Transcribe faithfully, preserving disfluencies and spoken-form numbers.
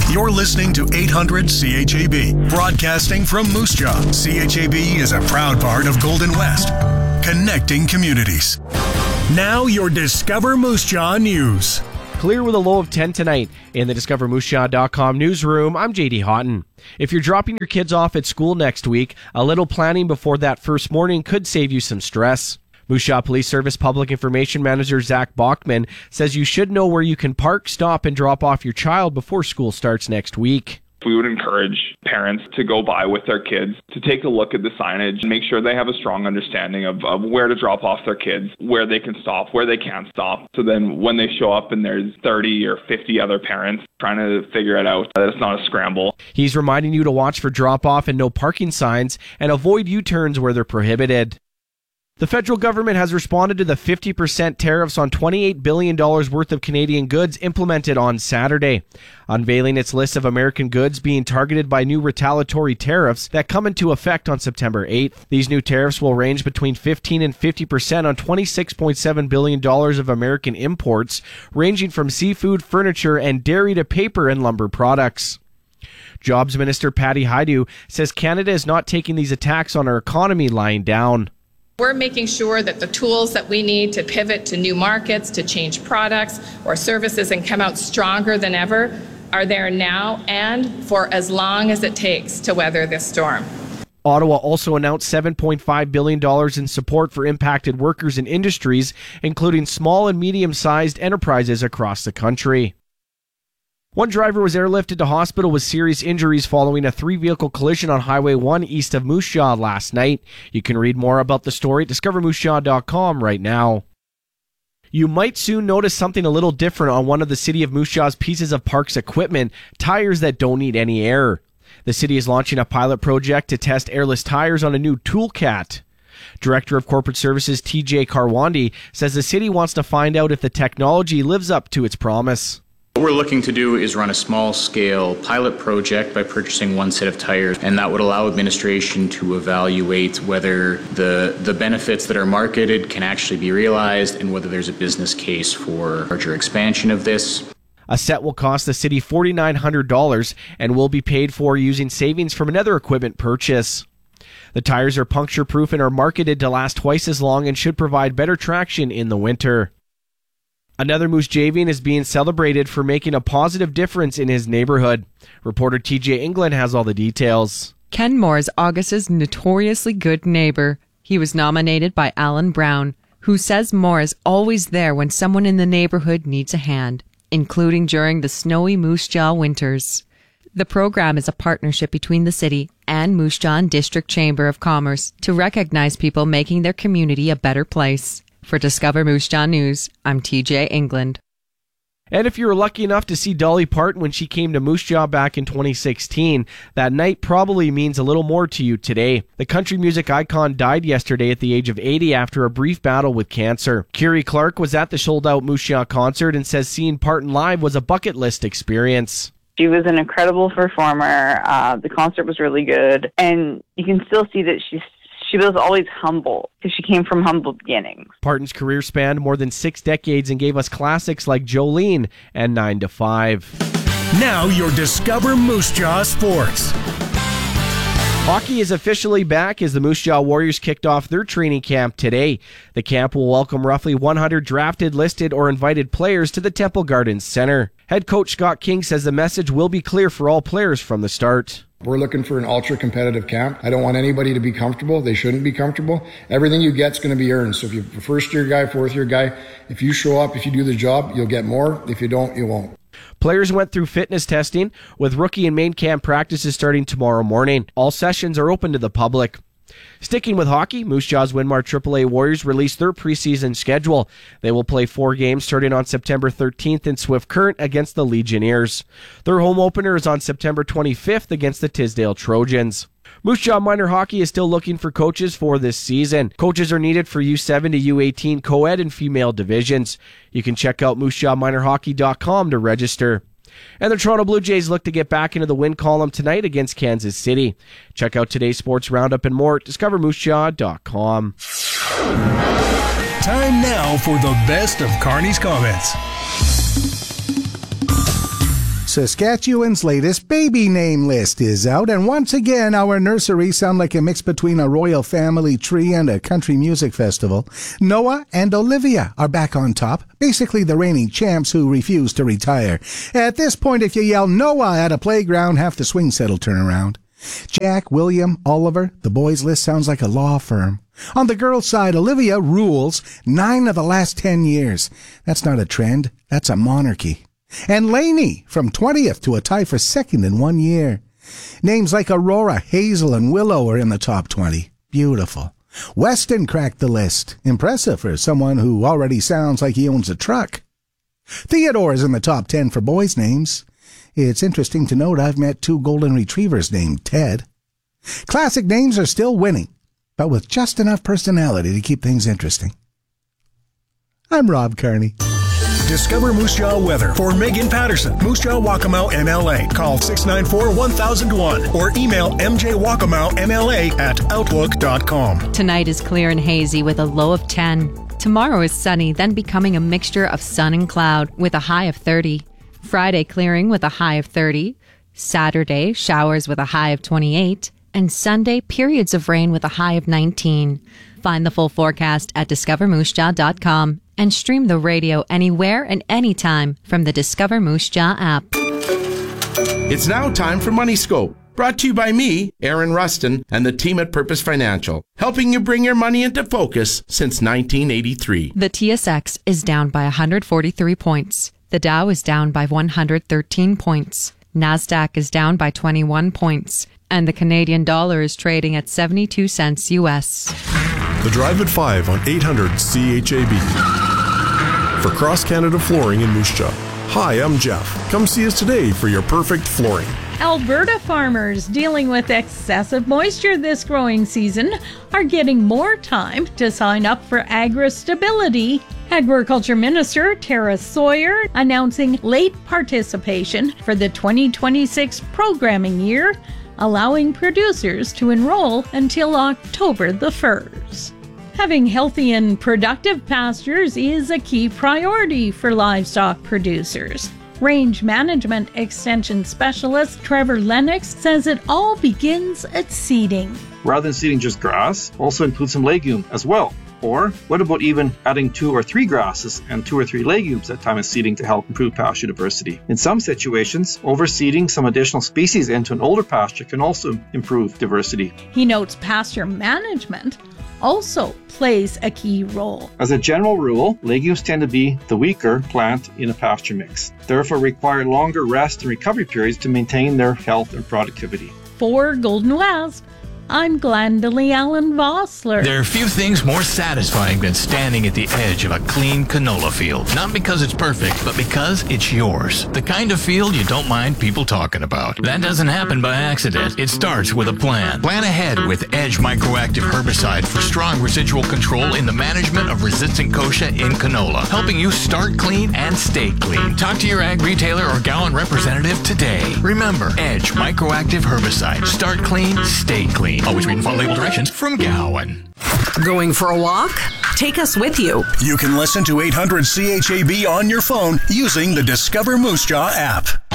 You're listening to eight hundred C H A B, broadcasting from Moose Jaw. C H A B is a proud part of Golden West, connecting communities. Now your Discover Moose Jaw news. Clear with a low of ten tonight. In the Discover Moose Jaw dot com newsroom, I'm J D Houghton. If you're dropping your kids off at school next week, a little planning before that first morning could save you some stress. Moose Jaw Police Service Public Information Manager Zach Bachman says you should know where you can park, stop, and drop off your child before school starts next week. We would encourage parents to go by with their kids, to take a look at the signage and make sure they have a strong understanding of, of where to drop off their kids, where they can stop, where they can't stop. So then when they show up and there's thirty or fifty other parents trying to figure it out, that it's not a scramble. He's reminding you to watch for drop-off and no parking signs and avoid U-turns where they're prohibited. The federal government has responded to the fifty percent tariffs on twenty-eight billion dollars worth of Canadian goods implemented on Saturday, unveiling its list of American goods being targeted by new retaliatory tariffs that come into effect on September eighth. These new tariffs will range between fifteen and fifty percent on twenty-six point seven billion dollars of American imports, ranging from seafood, furniture, and dairy to paper and lumber products. Jobs Minister Patty Hajdu says Canada is not taking these attacks on our economy lying down. We're making sure that the tools that we need to pivot to new markets, to change products or services and come out stronger than ever are there now and for as long as it takes to weather this storm. Ottawa also announced seven point five billion dollars in support for impacted workers and industries, including small and medium-sized enterprises across the country. One driver was airlifted to hospital with serious injuries following a three-vehicle collision on Highway one east of Moose Jaw last night. You can read more about the story at Discover Moose Jaw dot com right now. You might soon notice something a little different on one of the City of Moose Jaw's pieces of parks equipment, tires that don't need any air. The city is launching a pilot project to test airless tires on a new Toolcat. Director of Corporate Services T J Karwandi says the city wants to find out if the technology lives up to its promise. What we're looking to do is run a small-scale pilot project by purchasing one set of tires, and that would allow administration to evaluate whether the, the benefits that are marketed can actually be realized and whether there's a business case for larger expansion of this. A set will cost the city four thousand nine hundred dollars and will be paid for using savings from another equipment purchase. The tires are puncture-proof and are marketed to last twice as long and should provide better traction in the winter. Another Moose Javian is being celebrated for making a positive difference in his neighborhood. Reporter T J England has all the details. Ken Moore is August's notoriously good neighbor. He was nominated by Alan Brown, who says Moore is always there when someone in the neighborhood needs a hand, including during the snowy Moose Jaw winters. The program is a partnership between the city and Moose Jaw District Chamber of Commerce to recognize people making their community a better place. For Discover Moose Jaw News, I'm T J England. And if you were lucky enough to see Dolly Parton when she came to Moose Jaw back in twenty sixteen, that night probably means a little more to you today. The country music icon died yesterday at the age of eighty after a brief battle with cancer. Kiri Clark was at the sold-out Moose Jaw concert and says seeing Parton live was a bucket list experience. She was an incredible performer. Uh, the concert was really good, and you can still see that she's She was always humble because she came from humble beginnings. Parton's career spanned more than six decades and gave us classics like Jolene and nine to five. Now your Discover Moose Jaw Sports. Hockey is officially back as the Moose Jaw Warriors kicked off their training camp today. The camp will welcome roughly one hundred drafted, listed, or invited players to the Temple Gardens Center. Head coach Scott King says the message will be clear for all players from the start. We're looking for an ultra-competitive camp. I don't want anybody to be comfortable. They shouldn't be comfortable. Everything you get is going to be earned. So if you're a first-year guy, fourth-year guy, if you show up, if you do the job, you'll get more. If you don't, you won't. Players went through fitness testing, with rookie and main camp practices starting tomorrow morning. All sessions are open to the public. Sticking with hockey, Moose Jaw's Winmar triple A Warriors released their preseason schedule. They will play four games starting on September thirteenth in Swift Current against the Legionnaires. Their home opener is on September twenty-fifth against the Tisdale Trojans. Moose Jaw Minor Hockey is still looking for coaches for this season. Coaches are needed for U seven to U eighteen co-ed and female divisions. You can check out moose jaw minor hockey dot com to register. And the Toronto Blue Jays look to get back into the win column tonight against Kansas City. Check out today's sports roundup and more at discover moose jaw dot com. Time now for the best of Carney's comments. Saskatchewan's latest baby name list is out, and once again our nurseries sound like a mix between a royal family tree and a country music festival. Noah and Olivia are back on top, basically the reigning champs who refuse to retire. At this point, if you yell Noah at a playground, half the swing set will turn around. Jack, William, Oliver, the boys' list sounds like a law firm. On the girls' side, Olivia rules nine of the last ten years. That's not a trend, that's a monarchy. And Lainey, from twentieth to a tie for second in one year. Names like Aurora, Hazel, and Willow are in the top twenty. Beautiful. Weston cracked the list. Impressive for someone who already sounds like he owns a truck. Theodore is in the top ten for boys' names. It's interesting to note I've met two golden retrievers named Ted. Classic names are still winning, but with just enough personality to keep things interesting. I'm Rob Kearney. Discover Moose Jaw weather for Megan Patterson, Moose Jaw Waccamaw M L A. Call six nine four, one thousand one or email m j waccamaw m l a at outlook dot com. Tonight is clear and hazy with a low of ten. Tomorrow is sunny, then becoming a mixture of sun and cloud with a high of thirty. Friday clearing with a high of thirty. Saturday showers with a high of twenty-eight. And Sunday periods of rain with a high of nineteen. Find the full forecast at discover moose jaw dot com and stream the radio anywhere and anytime from the Discover Moose Jaw app. It's now time for Money Scope, brought to you by me, Aaron Rustin, and the team at Purpose Financial, helping you bring your money into focus since nineteen eighty-three. The T S X is down by one hundred forty-three points. The Dow is down by one hundred thirteen points. NASDAQ is down by twenty-one points. And the Canadian dollar is trading at seventy-two cents U S. The Drive at five on eight hundred C H A B. For Cross Canada Flooring in Moose Jaw. Hi, I'm Jeff. Come see us today for your perfect flooring. Alberta farmers dealing with excessive moisture this growing season are getting more time to sign up for Agri-Stability. Agriculture Minister Tara Sawyer announcing late participation for the twenty twenty-six programming year, allowing producers to enroll until October the first. Having healthy and productive pastures is a key priority for livestock producers. Range Management Extension Specialist Trevor Lennox says it all begins at seeding. Rather than seeding just grass, also include some legume as well. Or what about even adding two or three grasses and two or three legumes at time of seeding to help improve pasture diversity? In some situations, overseeding some additional species into an older pasture can also improve diversity. He notes pasture management also plays a key role. As a general rule, legumes tend to be the weaker plant in a pasture mix, therefore require longer rest and recovery periods to maintain their health and productivity. For Golden West, I'm Glendalee Allen Vossler. There are few things more satisfying than standing at the edge of a clean canola field. Not because it's perfect, but because it's yours. The kind of field you don't mind people talking about. That doesn't happen by accident. It starts with a plan. Plan ahead with Edge Microactive Herbicide for strong residual control in the management of resistant kochia in canola, helping you start clean and stay clean. Talk to your ag retailer or Gowan representative today. Remember, Edge Microactive Herbicide. Start clean, stay clean. Always read and follow label directions from Gowan. Going for a walk? Take us with you. You can listen to eight hundred C H A B on your phone using the Discover Moose Jaw app.